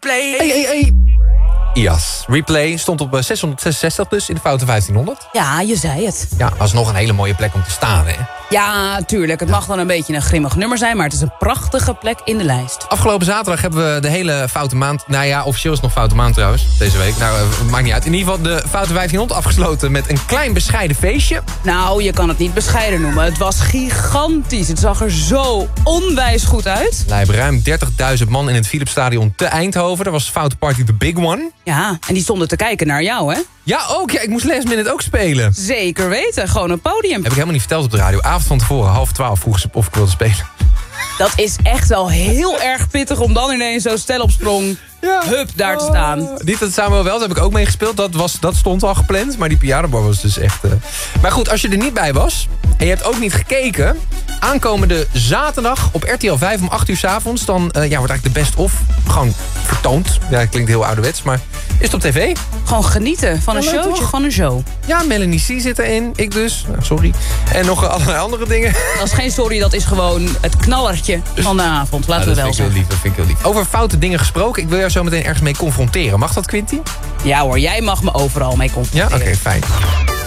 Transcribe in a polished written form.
replay. Hey. IAS. Replay stond op 666 dus in de foute 1500. Ja, je zei het. Ja, alsnog een hele mooie plek om te staan, hè? Ja, tuurlijk. Het mag dan een beetje een grimmig nummer zijn, maar het is een prachtige plek in de lijst. Afgelopen zaterdag hebben we de hele foute maand... Nou ja, officieel is het nog foute maand trouwens, deze week. Nou, maakt niet uit. In ieder geval de foute 1500 afgesloten met een klein bescheiden feestje. Nou, je kan het niet bescheiden noemen. Het was gigantisch. Het zag er zo onwijs goed uit. Er hebben ruim 30.000 man in het Philipsstadion te Eindhoven. Dat was Foute Party The Big One. Ja, en die stonden te kijken naar jou, hè? Ja, ook. Ja, ik moest last minute ook spelen. Zeker weten. Gewoon een podium. Heb ik helemaal niet verteld op de radio. Avond van tevoren, 11:30 vroeg ze of ik wilde spelen. Dat is echt wel heel erg pittig om dan ineens zo stel op sprong... Hup, daar te staan. Niet dat Samuel wel, daar heb ik ook mee gespeeld. Dat stond al gepland, maar die pianobar was dus echt... Maar goed, als je er niet bij was en je hebt ook niet gekeken... aankomende zaterdag op RTL 5 om 8 uur 's avonds... dan wordt eigenlijk de best of gewoon vertoond. Ja, dat klinkt heel ouderwets, maar is het op tv? Gewoon genieten van een showtje, toch? van een show. Ja, Melanie C zit erin, ik dus. Nou, sorry. En nog allerlei andere dingen. Dat is geen sorry, dat is gewoon het knallertje van de avond. Laten we wel zeggen. Dat vind ik heel lief. Over foute dingen gesproken, ik wil jou zo meteen ergens mee confronteren. Mag dat, Quinty? Ja hoor, jij mag me overal mee confronteren. Ja, oké, fijn.